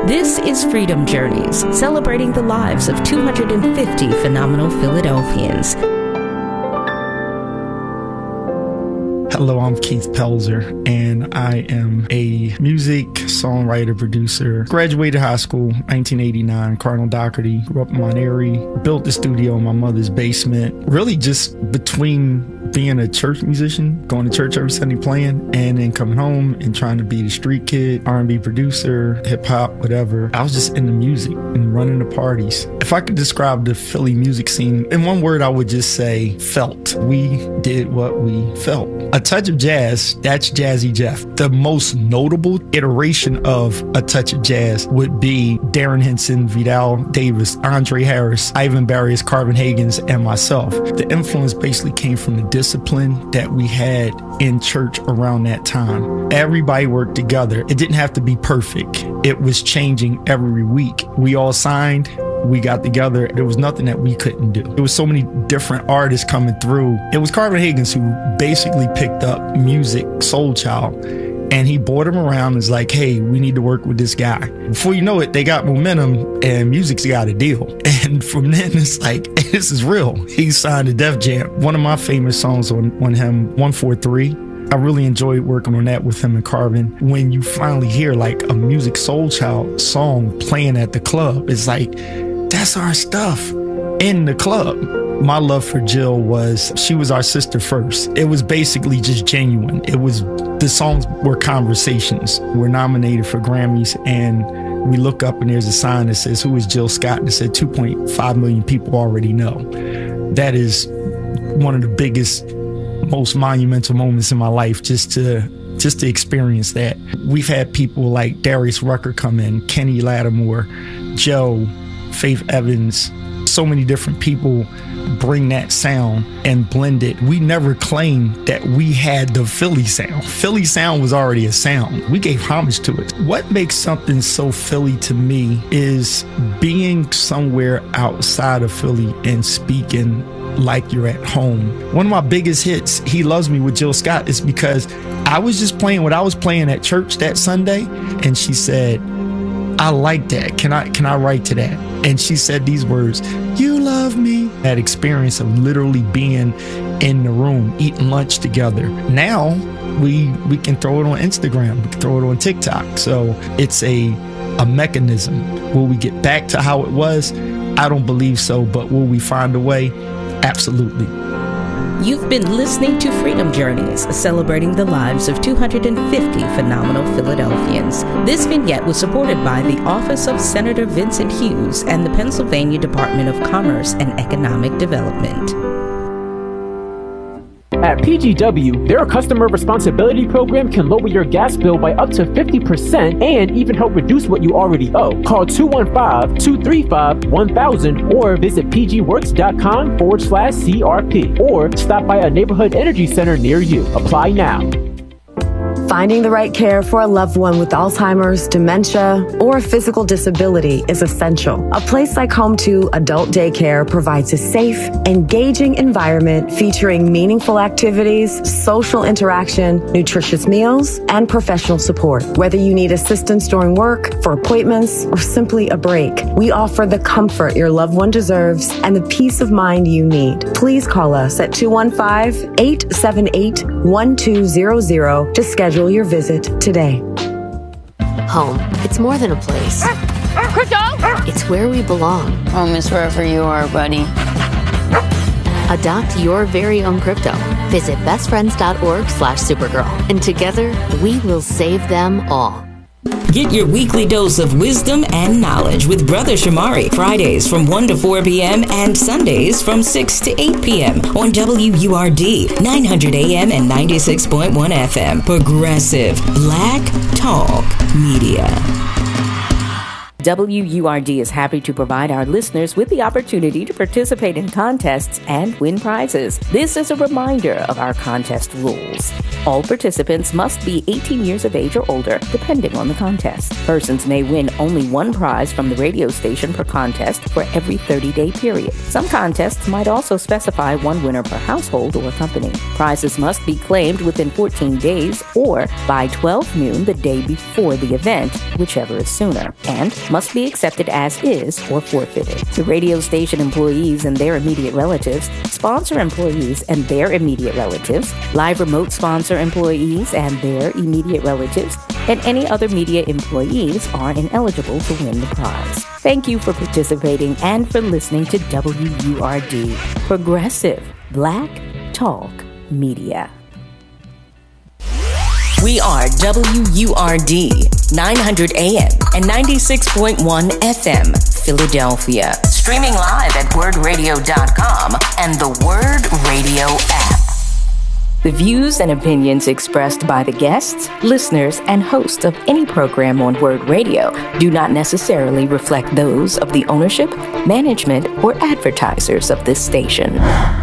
This is Freedom Journeys, celebrating the lives of 250 phenomenal Philadelphians. Hello, I'm Keith Pelzer, and I am a music songwriter, producer. Graduated high school, 1989, Cardinal Doherty. Grew up in Mount Airy. Built the studio in my mother's basement. Really just between being a church musician, going to church every Sunday playing, and then coming home and trying to be the street kid, R&B producer, hip hop, whatever. I was just into music and running the parties. If I could describe the Philly music scene in one word, I would just say felt. We did what we felt. A touch of jazz, that's Jazzy Jeff. The most notable iteration of a touch of jazz would be Darren Henson, Vidal Davis, Andre Harris, Ivan Barrios, Carvin Higgins, and myself. The influence basically came from the discipline that we had in church around that time. Everybody worked together. It didn't have to be perfect. It was changing every week. We all signed. We got together. There was nothing that we couldn't do. There was so many different artists coming through. It was Carvin Higgins who basically picked up music, Soul Child, and he brought him around and was like, hey, we need to work with this guy. Before you know it, they got momentum and music's got a deal. And from then, it's like, this is real. He signed to Def Jam. One of my famous songs on him, 143. I really enjoyed working on that with him and Carvin. When you finally hear like a Music Soul Child song playing at the club, it's like, that's our stuff in the club. My love for Jill she was our sister first. It was basically just genuine. The songs were conversations. We're nominated for Grammys, and we look up and there's a sign that says, who is Jill Scott? And it said 2.5 million people already know. That is one of the biggest, most monumental moments in my life, just to experience that. We've had people like Darius Rucker come in, Kenny Lattimore, Joe, Faith Evans, so many different people bring that sound and blend it. We never claimed that we had the Philly sound. Philly sound was already a sound. We gave homage to it. What makes something so Philly to me is being somewhere outside of Philly and speaking like you're at home. One of my biggest hits, He Loves Me with Jill Scott, is because I was just playing what I was playing at church that Sunday, and she said, I like that. Can I write to that? And she said these words, you love me. That experience of literally being in the room, eating lunch together. Now we can throw it on Instagram. We can throw it on TikTok. So it's a mechanism. Will we get back to how it was? I don't believe so. But will we find a way? Absolutely. You've been listening to Freedom Journeys, celebrating the lives of 250 phenomenal Philadelphians. This vignette was supported by the Office of Senator Vincent Hughes and the Pennsylvania Department of Commerce and Economic Development. At PGW, their customer responsibility program can lower your gas bill by up to 50% and even help reduce what you already owe. Call 215-235-1000 or visit pgworks.com/CRP or stop by a neighborhood energy center near you. Apply now. Finding the right care for a loved one with Alzheimer's, dementia, or a physical disability is essential. A place like Home 2 Adult Daycare provides a safe, engaging environment featuring meaningful activities, social interaction, nutritious meals, and professional support. Whether you need assistance during work, for appointments, or simply a break, we offer the comfort your loved one deserves and the peace of mind you need. Please call us at 215-878-1200 to schedule your visit today. Home. It's more than a place. Crypto! It's where we belong. Home is wherever you are, buddy. Adopt your very own crypto. Visit bestfriends.org/Supergirl. And together, we will save them all. Get your weekly dose of wisdom and knowledge with Brother Shamari, Fridays from 1 to 4 p.m. and Sundays from 6 to 8 p.m. on WURD, 900 AM and 96.1 FM. Progressive Black Talk Media. WURD is happy to provide our listeners with the opportunity to participate in contests and win prizes. This is a reminder of our contest rules. All participants must be 18 years of age or older, depending on the contest. Persons may win only one prize from the radio station per contest for every 30-day period. Some contests might also specify one winner per household or company. Prizes must be claimed within 14 days or by 12 noon the day before the event, whichever is sooner, and must be accepted as is or forfeited. The radio station employees and their immediate relatives, sponsor employees and their immediate relatives, live remote sponsor employees and their immediate relatives, and any other media employees are ineligible to win the prize. Thank you for participating and for listening to WURD, Progressive Black Talk Media. We are WURD, 900 AM and 96.1 FM, Philadelphia. Streaming live at wordradio.com and the Word Radio app. The views and opinions expressed by the guests, listeners, and hosts of any program on Word Radio do not necessarily reflect those of the ownership, management, or advertisers of this station.